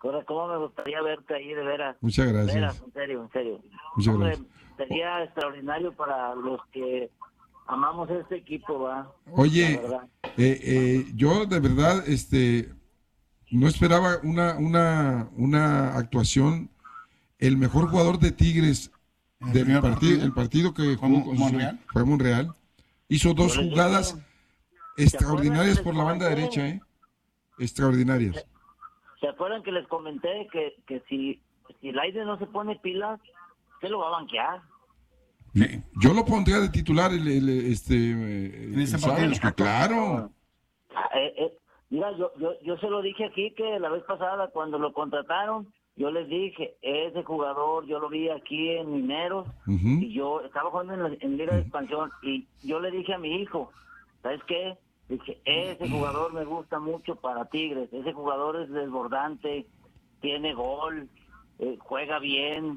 cómo me gustaría verte ahí, de veras. Muchas De gracias. veras, en serio, en serio. Muchas Hombre, gracias. sería extraordinario para los que amamos este equipo, va. La Oye, verdad. yo de verdad, no esperaba una actuación. El mejor jugador de Tigres del partido, el partido que jugó con Monreal. fue Monreal, hizo Yo dos les jugadas dije, extraordinarias que por les la banda comenté? derecha, extraordinarias. ¿Se acuerdan que les comenté que si Lainez no se pone pilas, se lo va a banquear? Sí. Yo lo pondría de titular el ese el partido. sábado, que claro. Mira, yo se lo dije aquí que la vez pasada cuando lo contrataron, yo les dije, ese jugador yo lo vi aquí en Mineros Ujú. y yo estaba jugando en Liga de Expansión y yo le dije a mi hijo, ¿sabes qué? Dije, ese jugador me gusta mucho para Tigres, ese jugador es desbordante, tiene gol, juega bien,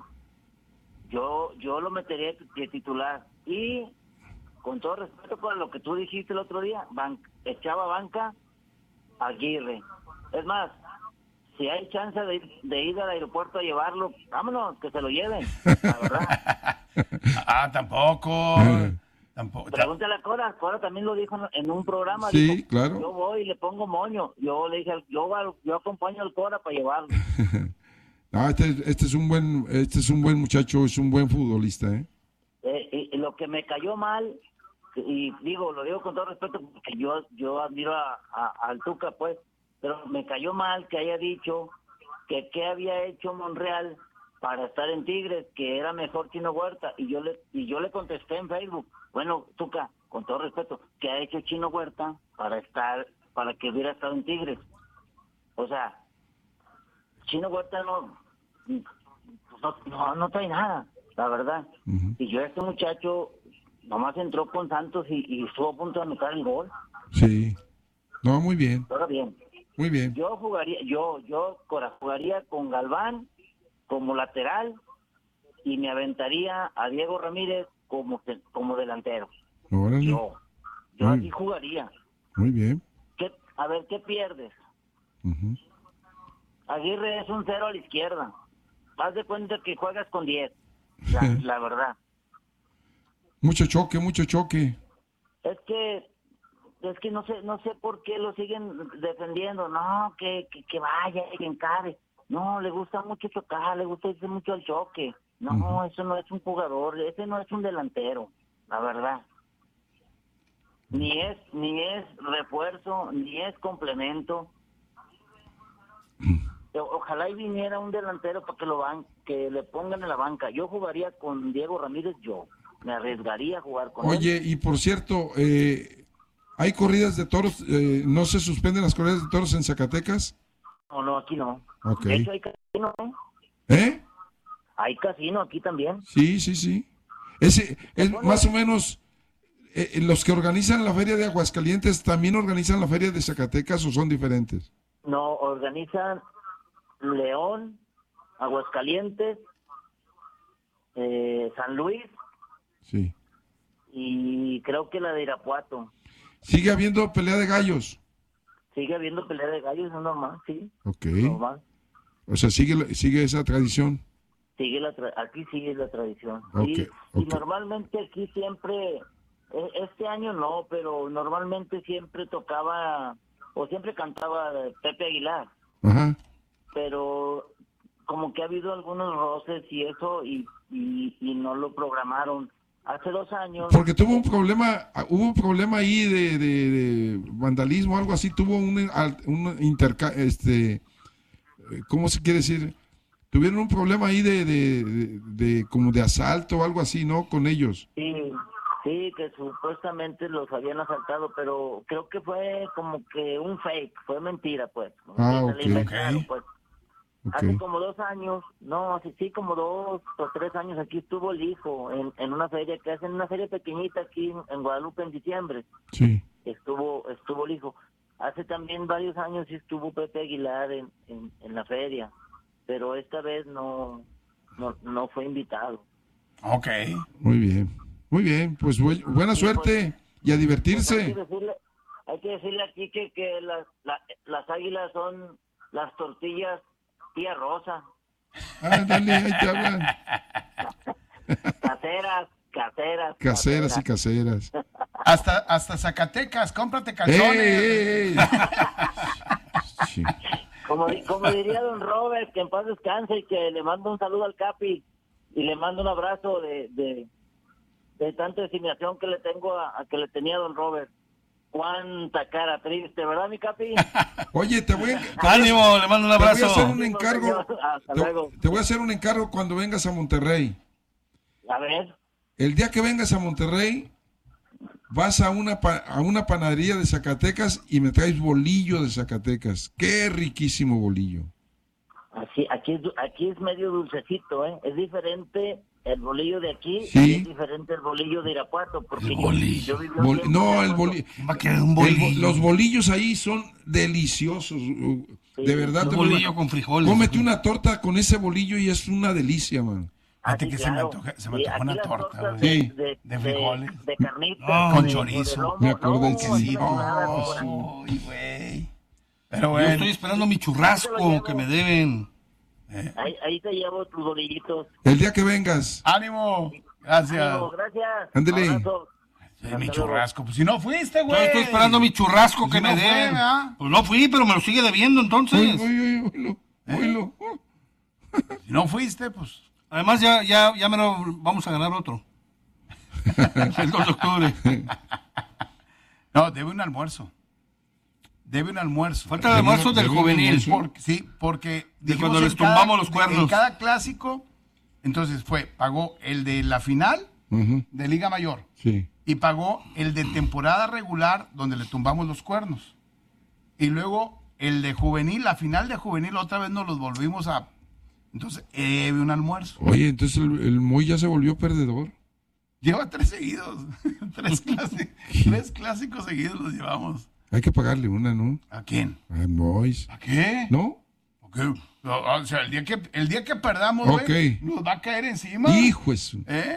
yo lo metería de titular y con todo respeto por lo que tú dijiste el otro día, echaba banca Aguirre. Es más, si hay chance de ir al aeropuerto a llevarlo, vámonos, que se lo lleven, la verdad. Tampoco. Tampoco. Pregúntale a Cora también lo dijo en un programa, Sí, dijo, claro. yo voy y le pongo moño. Yo le dije, yo acompaño al Cora para llevarlo. No, este es un buen muchacho, es un buen futbolista, ¿eh? Y lo que me cayó mal, y lo digo con todo respeto, porque yo admiro al Tuca, pues, pero me cayó mal que haya dicho que qué había hecho Monreal para estar en Tigres, que era mejor Chino Huerta, y yo le contesté en Facebook, bueno, Tuca, con todo respeto, ¿qué ha hecho Chino Huerta para que hubiera estado en Tigres? O sea, Chino Huerta no trae nada, la verdad. Uh-huh. Y este muchacho nomás entró con Santos y estuvo a punto de anotar el gol. Sí. No, muy bien. Todo bien. Muy bien. Yo jugaría con Galván como lateral y me aventaría a Diego Ramírez como delantero. Órale. Yo así jugaría. Muy bien. A ver, ¿qué pierdes? Uh-huh. Aguirre es un 0 a la izquierda. Haz de cuenta que juegas con 10. La verdad. Mucho choque. Es que no sé por qué lo siguen defendiendo. No, que vaya, que encare. No, le gusta mucho chocar, le gusta irse mucho al choque. No, Uh-huh. Eso no es un jugador, ese no es un delantero, la verdad. Ni es refuerzo, ni es complemento. Ojalá y viniera un delantero para que le pongan en la banca. Yo jugaría con Diego Ramírez, me arriesgaría a jugar con él. Oye, y por cierto, ¿hay corridas de toros? ¿No se suspenden las corridas de toros en Zacatecas? No, aquí no. Ok. De hecho, hay casino, ¿eh? ¿Eh? Hay casino aquí también. Sí. Es más o menos, los que organizan la feria de Aguascalientes, ¿también organizan la feria de Zacatecas o son diferentes? No, organizan León, Aguascalientes, San Luis. Sí. Y creo que la de Irapuato. ¿Sigue habiendo pelea de gallos? Sigue habiendo pelea de gallos, es normal, sí. Ok. Normal. O sea, sigue esa tradición. Aquí sigue la tradición. Okay, y normalmente aquí siempre, este año no, pero normalmente siempre tocaba o siempre cantaba Pepe Aguilar. Ajá. Pero como que ha habido algunos roces y eso y no lo programaron. Hace 2 años. Porque hubo un problema ahí de vandalismo, algo así, tuvo ¿cómo se quiere decir? Tuvieron un problema ahí de como de asalto o algo así, ¿no? Con ellos. Sí, que supuestamente los habían asaltado, pero creo que fue como que un fake, fue mentira, pues. Ok. Se le inventaron, pues. Okay. Hace como 2 años, como 2 o 3 años aquí estuvo el hijo en una feria que hacen, una feria pequeñita aquí en Guadalupe en diciembre. Sí. Estuvo el hijo. Hace también varios años sí estuvo Pepe Aguilar en la feria, pero esta vez no fue invitado. Ok. Muy bien, pues buena suerte y a divertirse. Pues hay que decirle aquí que las águilas son las tortillas tía Rosa. Ándale, ahí te hablan. Caseras Y caseras. Hasta Zacatecas, cómprate calzones. ¡Ey! Sí. Como diría don Robert, que en paz descanse, y que le mando un saludo al Capi y le mando un abrazo de tanta estimación que le tengo a que le tenía don Robert. Cuánta cara triste, ¿verdad, mi Capi? Oye, Ánimo, le mando un abrazo. Te voy a hacer un encargo. Hasta luego. Te voy a hacer un encargo cuando vengas a Monterrey. A ver. El día que vengas a Monterrey, vas a una panadería de Zacatecas y me traes bolillo de Zacatecas. Qué riquísimo bolillo. Aquí es medio dulcecito, ¿eh? Es diferente el bolillo de aquí, sí. Y es diferente el bolillo de Irapuato, porque el bolillo. El bolillo. Va a quedar un bolillo. Los bolillos ahí son deliciosos. Sí, de verdad. Un bolillo con frijoles. Cómete una torta con ese bolillo y es una delicia, man. Fíjate que claro. se me antoja una torta, güey. Sí. De frijoles. De carnita. Con de chorizo. lomo. Me acordé No, que aquí sí. no hay nada, Uy, güey. Pero Yo bueno. estoy esperando mi churrasco que me deben. Ahí te llevo tus bolillitos. El día que vengas. ¡Ánimo! Gracias. Ánimo, gracias. Ándele. Abrazo. Sí, mi churrasco. Pues si no fuiste, Yo güey. estoy esperando mi churrasco que Si me no fue, den. ¿verdad? Pues no fui, pero me lo sigue debiendo entonces. Oílo. Si no fuiste, pues. Además ya me lo vamos a ganar otro. El 2 de octubre. No, debe un almuerzo. Falta el almuerzo del juvenil. Porque De dijimos cuando les en cada- tumbamos los cuernos. En cada clásico, entonces pagó el de la final de Liga Mayor. Sí. Y pagó el de temporada regular donde le tumbamos los cuernos. Y luego el de juvenil, la final de juvenil, otra vez nos los volvimos a... Entonces, un almuerzo. Oye, entonces el Moy ya se volvió perdedor. Lleva 3 seguidos. 3 clásicos seguidos los llevamos. Hay que pagarle una, ¿no? ¿A quién? A Mois. ¿A qué? ¿No? Porque, o sea, el día que perdamos, Ok. güey, nos va a caer encima. Hijo eso. ¿Eh?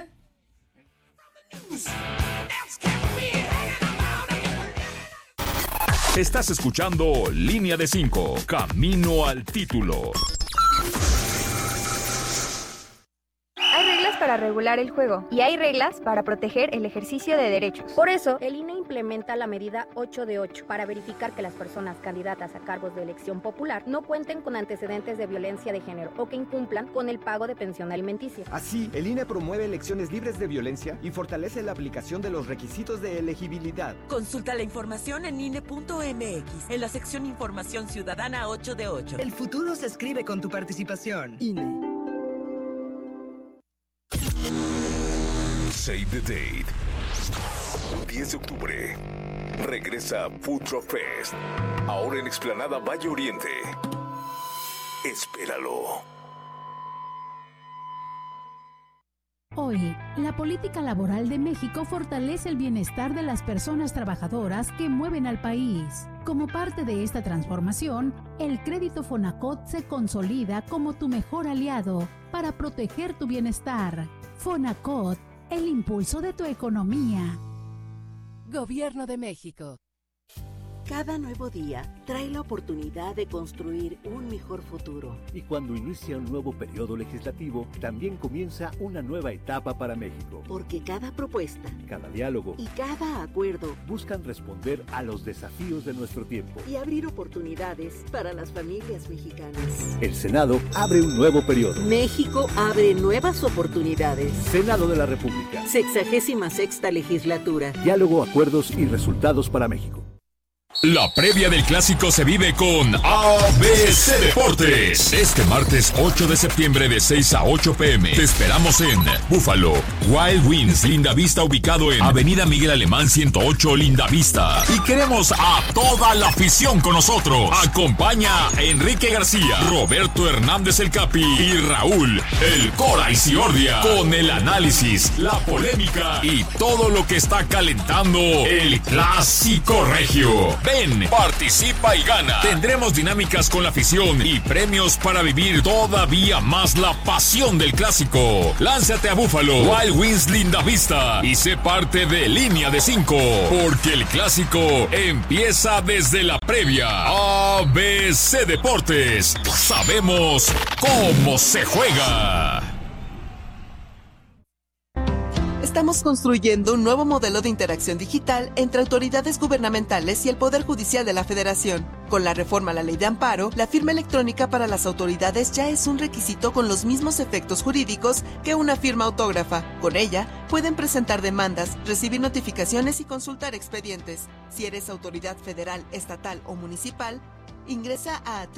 Estás escuchando Línea de 5, Camino al Título. Hay reglas para regular el juego y hay reglas para proteger el ejercicio de derechos. Por eso, el INE implementa la medida 8 de 8 para verificar que las personas candidatas a cargos de elección popular no cuenten con antecedentes de violencia de género o que incumplan con el pago de pensión alimenticia. Así, el INE promueve elecciones libres de violencia y fortalece la aplicación de los requisitos de elegibilidad. Consulta la información en INE.mx, en la sección Información Ciudadana 8 de 8. El futuro se escribe con tu participación. INE. Save the date. 10 de octubre. Regresa Food Truck Fest. Ahora en Explanada Valle Oriente. Espéralo. Hoy, la política laboral de México fortalece el bienestar de las personas trabajadoras que mueven al país. Como parte de esta transformación, el crédito Fonacot se consolida como tu mejor aliado para proteger tu bienestar. Fonacot, el impulso de tu economía. Gobierno de México. Cada nuevo día trae la oportunidad de construir un mejor futuro. Y cuando inicia un nuevo periodo legislativo, también comienza una nueva etapa para México. Porque cada propuesta, cada diálogo y cada acuerdo buscan responder a los desafíos de nuestro tiempo y abrir oportunidades para las familias mexicanas. El Senado abre un nuevo periodo. México abre nuevas oportunidades. Senado de la República. 66ª legislatura. Diálogo, acuerdos y resultados para México. La previa del clásico se vive con ABC Deportes. Este martes 8 de septiembre de 6 a 8 p.m. Te esperamos en Búfalo, Wild Wings, Lindavista, ubicado en Avenida Miguel Alemán 108, Lindavista. Y queremos a toda la afición con nosotros. Acompaña a Enrique García, Roberto Hernández el Capi y Raúl el Cora Isiordia con el análisis, la polémica y todo lo que está calentando el clásico regio. Ven, participa y gana. Tendremos dinámicas con la afición y premios para vivir todavía más la pasión del clásico. Lánzate a Búfalo Wild Wings Linda Vista y sé parte de Línea de 5, porque el clásico empieza desde la previa. ABC Deportes, sabemos cómo se juega. Estamos construyendo un nuevo modelo de interacción digital entre autoridades gubernamentales y el Poder Judicial de la Federación. Con la reforma a la Ley de Amparo, la firma electrónica para las autoridades ya es un requisito con los mismos efectos jurídicos que una firma autógrafa. Con ella, pueden presentar demandas, recibir notificaciones y consultar expedientes. Si eres autoridad federal, estatal o municipal, ingresa a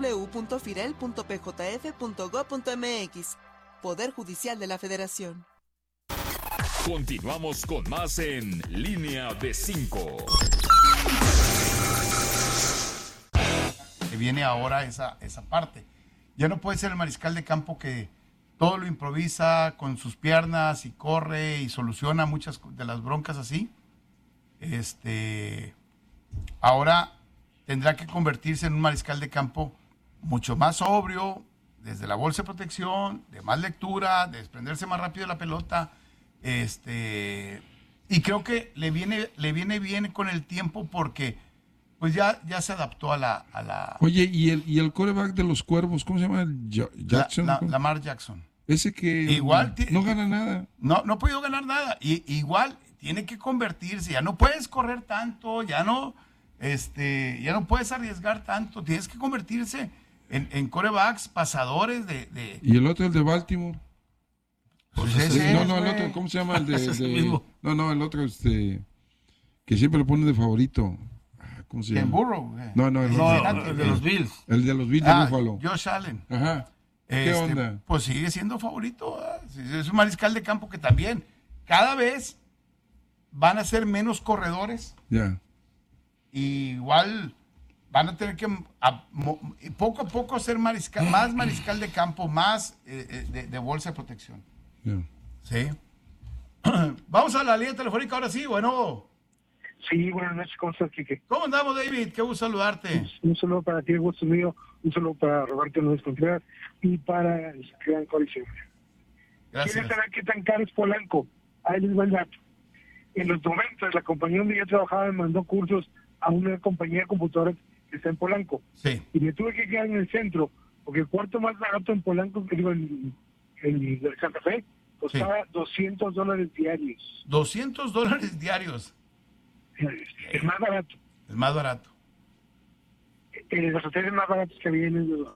www.firel.pjf.gov.mx. Poder Judicial de la Federación. Continuamos con más en Línea de 5. Que viene ahora esa parte. Ya no puede ser el mariscal de campo que todo lo improvisa con sus piernas y corre y soluciona muchas de las broncas así. Ahora tendrá que convertirse en un mariscal de campo mucho más sobrio, desde la bolsa de protección, de más lectura, de desprenderse más rápido de la pelota. Y creo que le viene bien con el tiempo porque pues ya se adaptó a la... Oye, ¿y el quarterback de los Cuervos, cómo se llama? Jackson. Lamar Jackson. Ese que igual no gana nada. No ha podido ganar nada. Y igual tiene que convertirse. Ya no puedes correr tanto, ya no puedes arriesgar tanto. Tienes que convertirse en quarterbacks pasadores de... ¿Y el otro, el de Baltimore? Pues el otro, ¿cómo se llama? El el otro, que siempre lo pone de favorito. ¿Cómo se llama? ¿En Burrow? El de los Bills. El de los Bills de Buffalo. Josh Allen. Ajá. ¿Qué onda? Pues sigue siendo favorito. Es un mariscal de campo que también cada vez van a ser menos corredores. Ya. Igual van a tener que poco a poco ser más mariscal de campo, más de bolsa de protección. Yeah. Sí. Vamos a la línea telefónica ahora sí, bueno. Sí, buenas noches, ¿cómo estás, Quique? ¿Cómo andamos, David? Qué gusto saludarte. Un saludo para ti, el gusto mío, un saludo para Roberto Núñez Contreras y para el gran coalición. Gracias. ¿Quieres saber qué tan caro es Polanco? Ahí les va el dato. En los 90, la compañía donde yo trabajaba me mandó cursos a una compañía de computadoras que está en Polanco. Sí. Y me tuve que quedar en el centro, porque el cuarto más barato en Polanco, que digo, el de Santa Fe, costaba $200 diarios. $200 diarios. Es más barato. El más barato. Los hoteles más baratos que había en el lugar.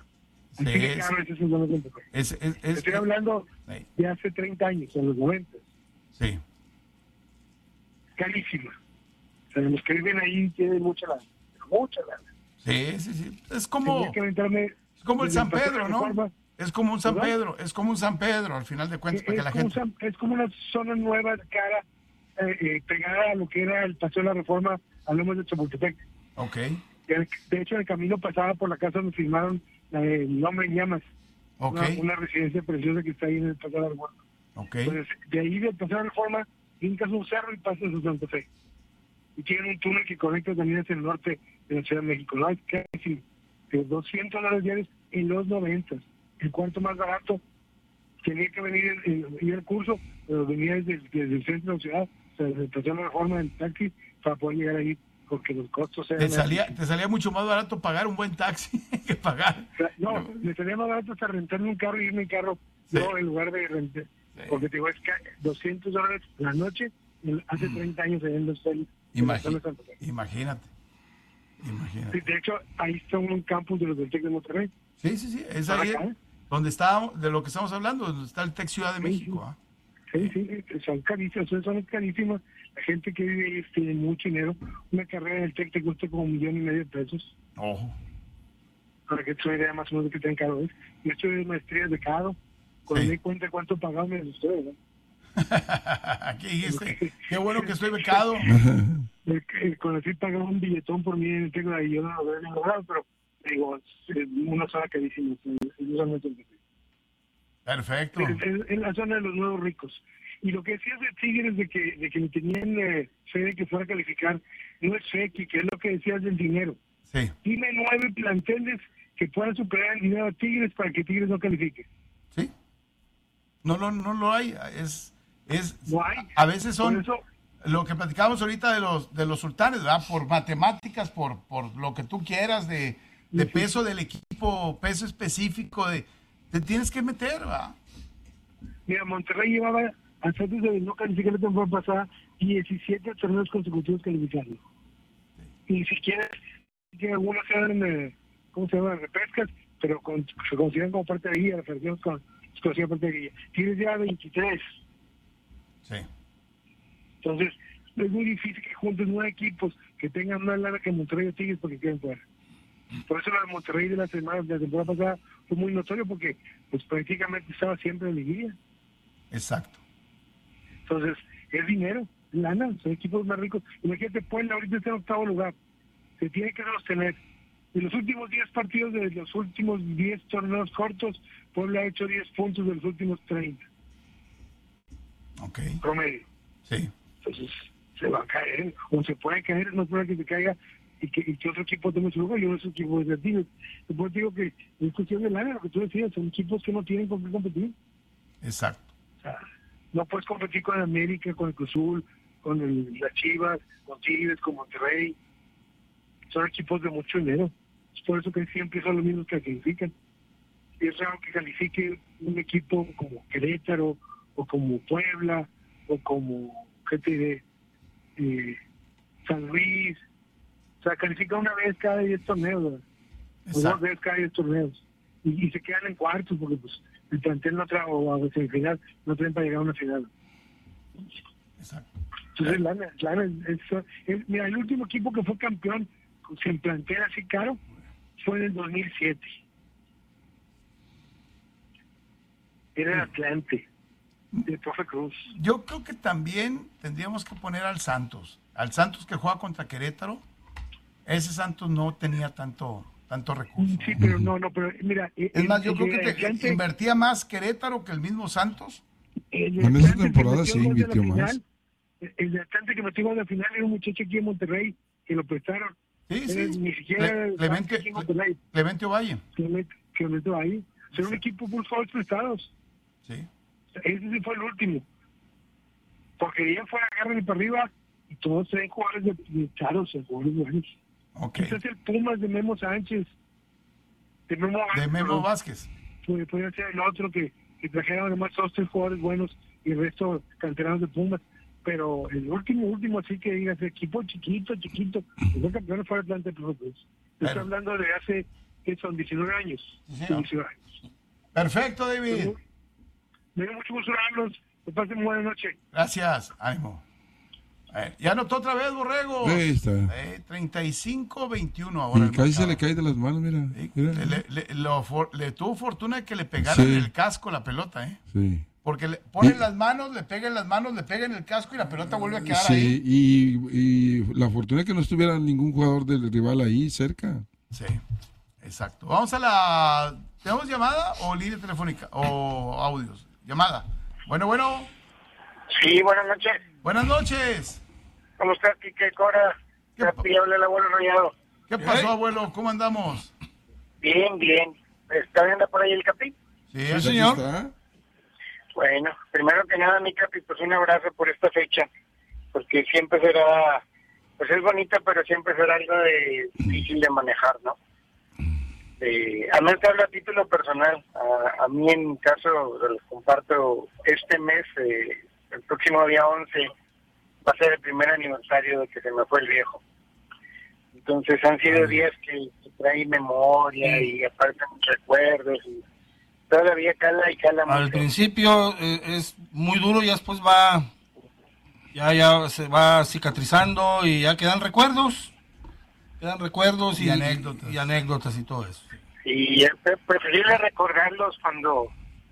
Estoy hablando de hace 30 años, en los 90. Sí. Carísima. O sea, los que viven ahí tienen mucha lana. Mucha lana. Sí. Es como el San Pedro, ¿no? Es como un San Pedro, al final de cuentas, para que la gente... Es como una zona nueva, cara, pegada a lo que era el Paseo de la Reforma, a Lomas de Chapultepec. Ok. De hecho, en el camino pasaba por la casa donde firmaron el nombre en llamas. Okay. Una residencia preciosa que está ahí en el Paseo de la Reforma. Ok. Entonces, de ahí del Paseo de la Reforma, brincas un cerro y pasas a Santa Fe. Y tienen un túnel que conecta también hacia el norte de la Ciudad de México. No hay que decir, de $200 diarios en los 90. El cuarto más barato tenía que venir ir al curso, pero venía desde el centro de la ciudad, o sea, desde el Paseo de la Reforma en taxi, para poder llegar ahí, porque los costos eran... Te salía mucho más barato pagar un buen taxi que pagar. O sea, no, me salía más barato hasta rentarme un carro y irme en carro, no en lugar de rentar. Sí. Porque te digo, es que $200 la noche, hace 30 años en los hoteles. Imagínate. Sí, de hecho, ahí está un campus de los del TEC de Monterrey. Sí, es ahí donde estábamos, de lo que estamos hablando, donde está el TEC Ciudad de México. Sí, son carísimas, La gente que vive ahí tiene mucho dinero. Una carrera del TEC te cuesta como $1.5 million. Ojo. Para que te idea más o menos de qué tan caro es. Yo estoy de maestría de caro. Cuando me di cuenta cuánto pagaba, me asustó, ¿no? ¿Qué dijiste? Qué bueno que estoy becado. Cuando sí pagaba un billetón por mí en el TEC, y yo no lo había logrado, pero digo, una zona carísima. Perfecto. Es la zona de los nuevos ricos. Y lo que decías de Tigres, de que le tenían fe de que fuera a calificar, no es fe, que es lo que decías del dinero. Sí. Dime 9 planteles que puedan superar el dinero a Tigres para que Tigres no califique. Sí. No lo hay. No hay. A veces son... Por eso, lo que platicamos ahorita de los sultanes, ¿verdad? Por matemáticas, por lo que tú quieras, de peso del equipo, peso específico, te tienes que meter, ¿verdad? Mira, Monterrey llevaba, antes de no calificar la temporada pasada, 17 torneos consecutivos calificados. Y ni siquiera que algunos sean, ¿cómo se llama? Repescas, pero se consideran como parte de guía, la federación se considera parte de guía. Tienes ya 23. Sí. Entonces, es muy difícil que juntes 9 equipos que tengan más lana que Monterrey o Tigres porque queden fuera. Por eso la de Monterrey de la temporada pasada fue muy notorio porque pues prácticamente estaba siempre en liguilla. Exacto. Entonces, es dinero, lana, son equipos más ricos. Imagínate, Puebla ahorita está en 8º lugar. Se tiene que sostener. En los últimos 10 partidos de los últimos 10 torneos cortos, Puebla ha hecho 10 puntos de los últimos 30. Ok. Promedio. Sí. Entonces, se va a caer, o se puede caer, no es probable que se caiga y que otro equipo tome su lugar y otro equipo de Tigres. Después digo que es cuestión de lana, lo que tú decías, son equipos que no tienen con qué competir. Exacto. O sea, no puedes competir con América, con el Cruz Azul, con las Chivas, con Tigres, con Monterrey. Son equipos de mucho dinero. Es por eso que siempre son los mismos que califican. Y es raro que califique un equipo como Querétaro, o como Puebla, o como, ¿qué te diré? San Luis. O sea, califica una vez cada 10 torneos, ¿verdad? O 2 veces cada 10 torneos. Y se quedan en cuartos porque pues el plantel no trae, o a semifinal, no traen para llegar a una final. Exacto. Entonces, lana mira, el último equipo que fue campeón sin plantel así caro fue en el 2007. Era el Atlante, de Profe Cruz. Yo creo que también tendríamos que poner al Santos que juega contra Querétaro. Ese Santos no tenía tanto recurso. Sí, pero pero mira... Es más, yo creo que Atlante, invertía más Querétaro que el mismo Santos. En esa temporada sí invirtió más. El de Atlante que metió a la final era un muchacho aquí en Monterrey, que lo prestaron. Sí. Ni siquiera... Clemente Ovalle. Clemente Ovalle. O sea, un equipo por favor prestados. Sí. Ese sí fue el último. Porque ya fue agarran para arriba y todos traen jugadores de caros, jugadores buenos. Okay. Ese es el Pumas de Memo Sánchez. De Memo Vázquez. Podría ser el otro que trajeron además 2 o 3 jugadores buenos y el resto canteranos de Pumas. Pero el último, así que digas, equipo chiquito, los campeones fuera de Atlante, estoy hablando de hace, que son 19 años. Sí, 19 años. Perfecto, David. Me dio mucho gusto verlos. Que pasen buena noche. Gracias, ánimo. Ya anotó otra vez, Borrego. Ahí está. 35-21 ahora. Y casi se le cae de las manos, mira. Le tuvo fortuna de que le pegaran el casco la pelota, ¿eh? Sí. Porque le ponen las manos, le pegan las manos, le pegan el casco y la pelota vuelve a quedar ahí. Sí, y la fortuna es que no estuviera ningún jugador del rival ahí cerca. Sí, exacto. Vamos a la... ¿Tenemos llamada o línea telefónica? O audios. Llamada. Bueno. Sí, buenas noches. Buenas noches. ¿Cómo estás, Quique Cora? Capi, habla el abuelo Rayado. ¿Qué pasó, abuelo? ¿Cómo andamos? Bien. ¿Está viendo por ahí el Capi? Sí, señor. Bueno, primero que nada, mi Capi, pues un abrazo por esta fecha, porque siempre será, pues es bonita, pero siempre será algo difícil de manejar, ¿no? A mí te hablo a título personal. A mí, en mi caso, les comparto, este mes, el próximo día 11, va a ser el primer aniversario de que se me fue el viejo. Entonces han sido días que traen memoria y aparte recuerdos y todavía cala y cala mucho. Al principio es muy duro y después ya se va cicatrizando y ya quedan recuerdos y anécdotas y todo eso. Y es preferible recordarlos cuando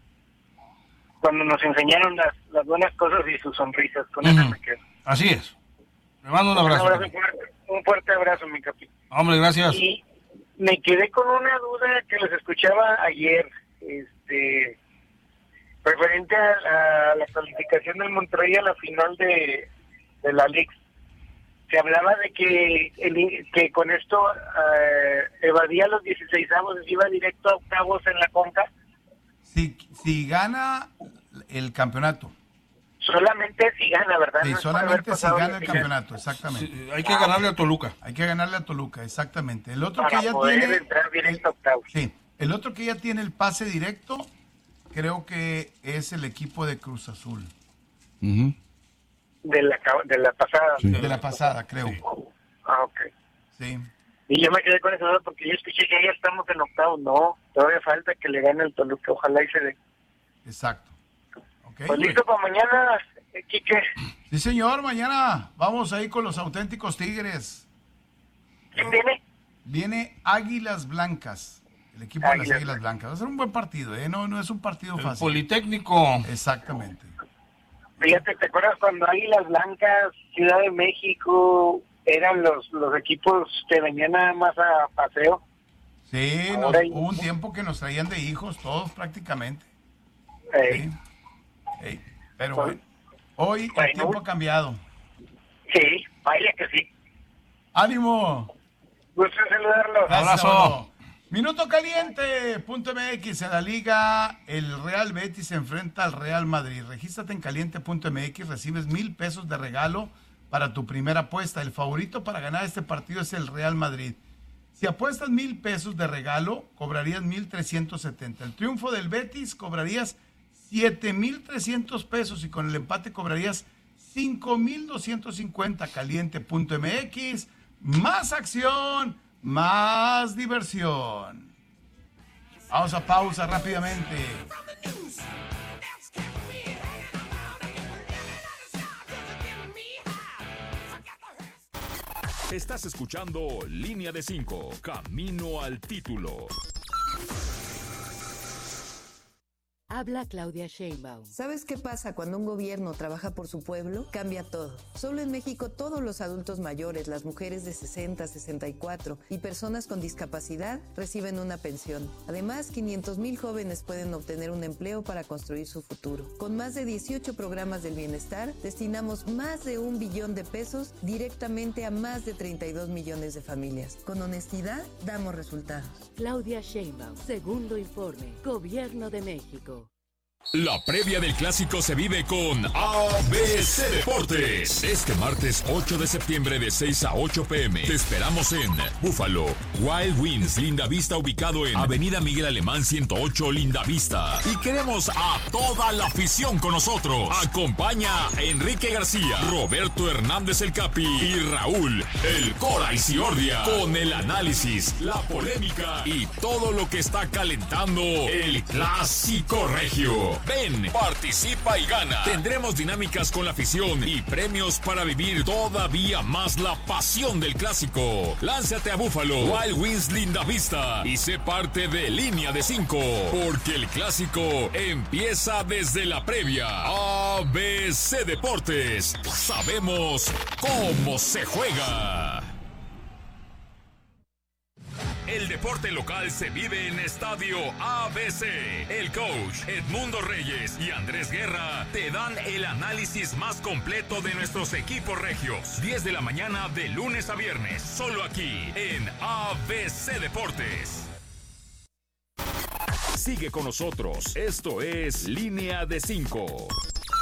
nos enseñaron las buenas cosas y sus sonrisas. Con eso me quedo. Así es. Le mando un abrazo. Un fuerte abrazo, mi Capi. Hombre, gracias. Y me quedé con una duda que les escuchaba ayer. referente a la calificación del Monterrey a la final de la Liga. Se hablaba de que con esto evadía los 16avos, iba directo a octavos en la Conca. Si gana el campeonato. Solamente si gana, ¿verdad? Sí, no solamente si gana el campeonato, exactamente. Sí, hay que ganarle a Toluca. Hay que ganarle a Toluca, exactamente. El otro para que ya poder tiene entrar directo a octavos. Sí, el otro que ya tiene el pase directo, creo que es el equipo de Cruz Azul. Uh-huh. De la pasada. Sí. De la pasada, creo. Sí. Ah, ok. Sí. Y yo me quedé con esa duda porque yo escuché que ya estamos en octavos. No, todavía falta que le gane el Toluca. Ojalá y se dé. Exacto. Okay, pues listo para mañana, Quique. Sí, señor, mañana vamos a ir con los auténticos Tigres. ¿Quién viene? Viene Águilas Blancas. El equipo de las Águilas Blancas. Va a ser un buen partido, ¿eh? No es un partido fácil. Politécnico. Exactamente. Fíjate, ¿te acuerdas cuando Águilas Blancas, Ciudad de México, eran los equipos que venían nada más a paseo? Sí, hubo un tiempo que nos traían de hijos todos prácticamente. Sí. Pero bueno, hoy el tiempo ha cambiado. Sí, vaya que sí. ¡Ánimo! Gusto saludarlos. Abrazo. Minuto caliente.mx en la liga. El Real Betis se enfrenta al Real Madrid. Regístrate en caliente.mx, recibes 1,000 pesos de regalo para tu primera apuesta. El favorito para ganar este partido es el Real Madrid. Si apuestas 1,000 pesos de regalo, cobrarías 1,370. El triunfo del Betis cobrarías 7,300 pesos y con el empate cobrarías 5,250. Caliente.mx, más acción, más diversión. Vamos a pausa rápidamente. Estás escuchando Línea de 5, Camino al Título. Habla Claudia Sheinbaum. ¿Sabes qué pasa cuando un gobierno trabaja por su pueblo? Cambia todo. Solo en México todos los adultos mayores, las mujeres de 60, 64 y personas con discapacidad reciben una pensión. Además, 500,000 jóvenes pueden obtener un empleo para construir su futuro. Con más de 18 programas del bienestar, destinamos más de 1 billón de pesos directamente a más de 32 millones de familias. Con honestidad, damos resultados. Claudia Sheinbaum, segundo informe, Gobierno de México. La previa del clásico se vive con ABC Deportes. Este martes 8 de septiembre de 6 a 8 p.m. Te esperamos en Búfalo, Wild Wings, Linda Vista, ubicado en Avenida Miguel Alemán 108, Linda Vista. Y queremos a toda la afición con nosotros. Acompaña a Enrique García, Roberto Hernández el Capi y Raúl el Cora Isiordia con el análisis, la polémica y todo lo que está calentando el clásico regio. Ven, participa y gana. Tendremos dinámicas con la afición y premios para vivir todavía más la pasión del clásico. Lánzate a Búfalo, Wild Wings Linda Vista y sé parte de Línea de 5, porque el clásico empieza desde la previa. ABC Deportes, sabemos cómo se juega. El deporte local se vive en Estadio ABC. El coach Edmundo Reyes y Andrés Guerra te dan el análisis más completo de nuestros equipos regios. 10 de la mañana de lunes a viernes, solo aquí en ABC Deportes. Sigue con nosotros. Esto es Línea de 5.